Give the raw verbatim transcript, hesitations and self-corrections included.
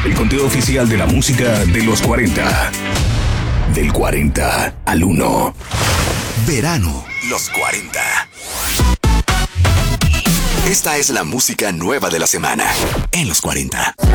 El conteo oficial de la música de los cuarenta. Del cuarenta al uno. Verano, los cuarenta. Esta es la música nueva de la semana en los cuarenta.